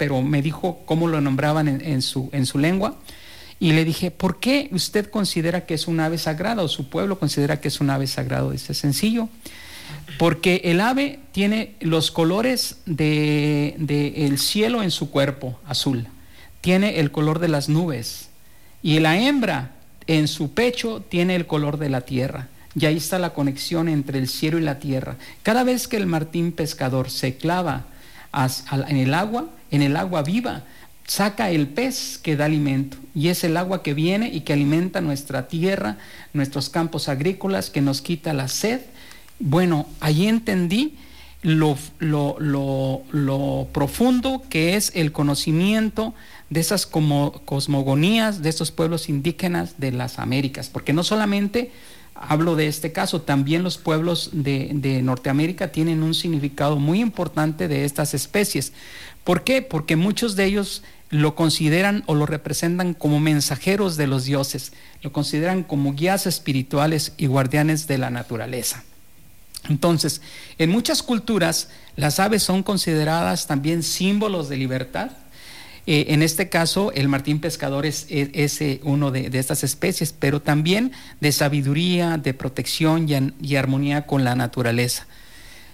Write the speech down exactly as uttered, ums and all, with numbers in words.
pero me dijo cómo lo nombraban en, en, su, en su lengua. Y le dije, ¿por qué usted considera que es un ave sagrada o su pueblo considera que es un ave sagrado? Dice, sencillo, porque el ave tiene los colores del de, de cielo en su cuerpo, azul, tiene el color de las nubes, y la hembra en su pecho tiene el color de la tierra. Y ahí está la conexión entre el cielo y la tierra. Cada vez que el martín pescador se clava en el agua, en el agua viva, saca el pez que da alimento, y es el agua que viene y que alimenta nuestra tierra, nuestros campos agrícolas, que nos quita la sed. Bueno, ahí entendí lo, lo, lo, lo profundo que es el conocimiento de esas como cosmogonías de estos pueblos indígenas de las Américas, porque no solamente hablo de este caso, también los pueblos de, de Norteamérica tienen un significado muy importante de estas especies. ¿Por qué? Porque muchos de ellos lo consideran o lo representan como mensajeros de los dioses, lo consideran como guías espirituales y guardianes de la naturaleza. Entonces, en muchas culturas, las aves son consideradas también símbolos de libertad. Eh, en este caso, el martín pescador es, es, es eh, uno de, de estas especies, pero también de sabiduría, de protección y, y armonía con la naturaleza.